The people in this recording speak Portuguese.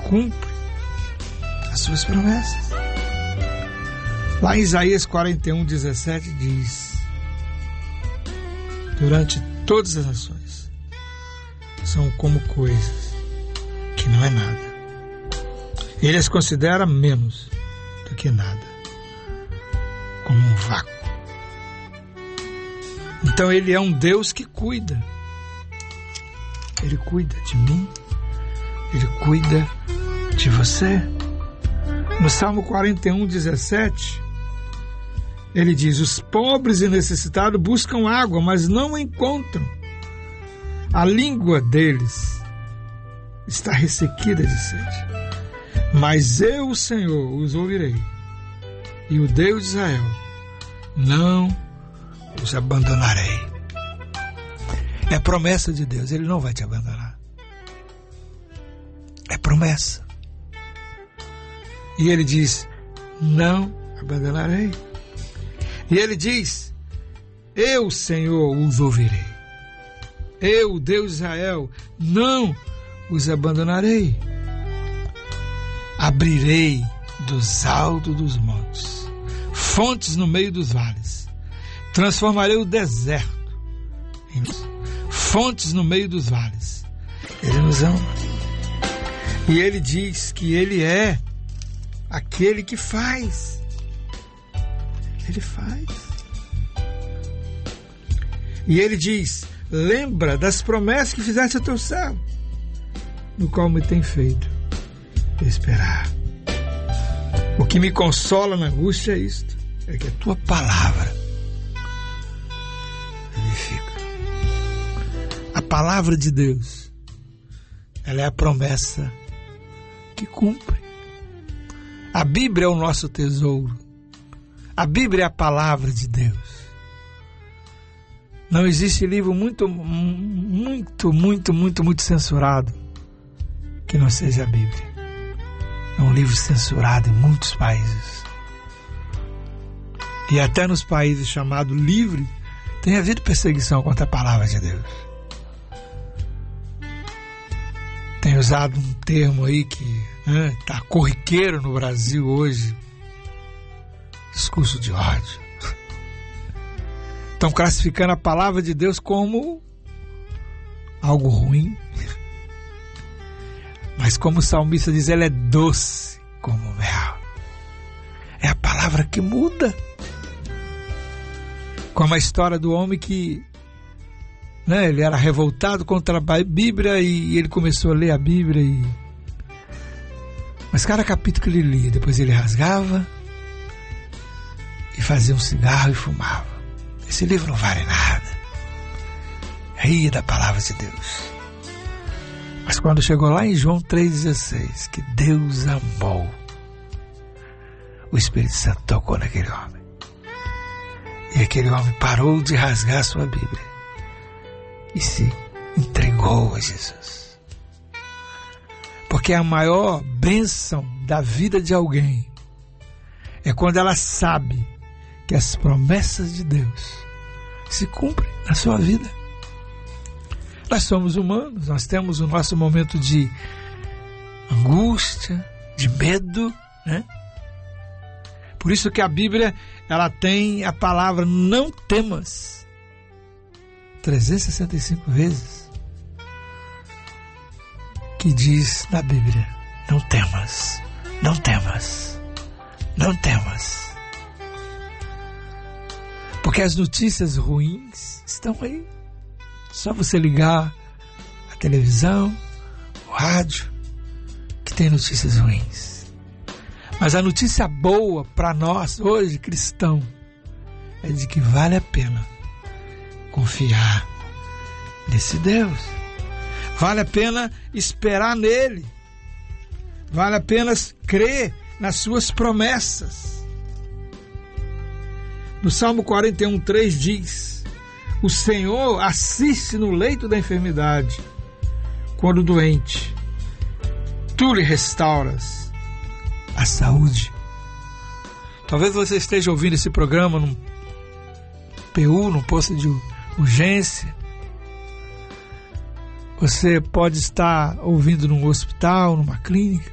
cumpre as suas promessas. Lá em Isaías 41:17 diz: durante todas as nações são como coisas que não é nada. Ele as considera menos do que nada, como um vácuo. Então ele é um Deus que cuida. Ele cuida de mim, ele cuida de você. No Salmo 41:17, ele diz: os pobres e necessitados buscam água, mas não a encontram. A língua deles está ressequida de sede. Mas eu, o Senhor, os ouvirei, e o Deus de Israel, não os abandonarei. É promessa de Deus, ele não vai te abandonar. É promessa. E ele diz: não abandonarei. E ele diz: eu, Senhor, os ouvirei. Eu, Deus de Israel, não os abandonarei. Abrirei dos altos dos montes fontes no meio dos vales. Transformarei o deserto em fontes no meio dos vales. Ele nos ama. E ele diz que ele é aquele que faz. Ele faz. E ele diz: lembra das promessas que fizeste a teu servo, no qual me tem feito esperar. O que me consola na angústia é isto: é que a tua palavra vivifica. A palavra de Deus, ela é a promessa que cumpre. A Bíblia é o nosso tesouro. A Bíblia é a palavra de Deus. Não existe livro muito censurado que não seja a Bíblia. É um livro censurado em muitos países. E até nos países chamados livres, tem havido perseguição contra a palavra de Deus. Tem usado um termo aí que está corriqueiro no Brasil hoje: discurso de ódio. Estão classificando a palavra de Deus como algo ruim. Mas como o salmista diz, ela é doce como mel. É a palavra que muda. Como a história do homem que ele era revoltado contra a Bíblia e ele começou a ler a Bíblia. Mas cada capítulo que ele lia, depois ele rasgava e fazia um cigarro e fumava. Esse livro não vale nada. Ria da palavra de Deus. Mas quando chegou lá em João 3,16, que Deus amou, o Espírito Santo tocou naquele homem. E aquele homem parou de rasgar sua Bíblia e se entregou a Jesus. Porque a maior bênção da vida de alguém é quando ela sabe que as promessas de Deus se cumprem na sua vida. Nós somos humanos, nós temos o nosso momento de angústia, de medo, Por isso que a Bíblia, ela tem a palavra não temas 365 vezes, que diz na Bíblia: não temas, não temas, não temas. Porque as notícias ruins estão aí. Só você ligar a televisão, o rádio, que tem notícias ruins. Mas a notícia boa para nós hoje, cristão, é de que vale a pena confiar nesse Deus. Vale a pena esperar nele. Vale a pena crer nas suas promessas. No Salmo 41:3 diz: o Senhor assiste no leito da enfermidade, quando doente, tu lhe restauras a saúde. Talvez você esteja ouvindo esse programa num PU, num posto de urgência. Você pode estar ouvindo num hospital, numa clínica.